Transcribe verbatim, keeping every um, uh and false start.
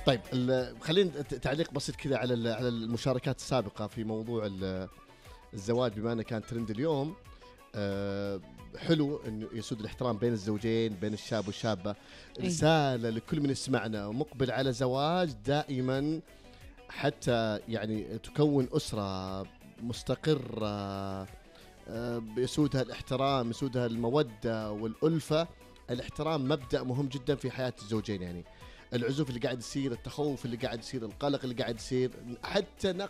طيب خلينا تعليق بسيط كذا على على المشاركات السابقة في موضوع الزواج، بما أنه كان ترند اليوم. أه حلو انه يسود الاحترام بين الزوجين، بين الشاب والشابه. رساله لكل من يسمعنا ومقبل على زواج دائما، حتى يعني تكون اسره مستقره أه يسودها الاحترام، يسودها الموده والالفه. الاحترام مبدا مهم جدا في حياه الزوجين. يعني العزوف اللي قاعد يصير، التخوف اللي قاعد يصير، القلق اللي قاعد يصير، حتى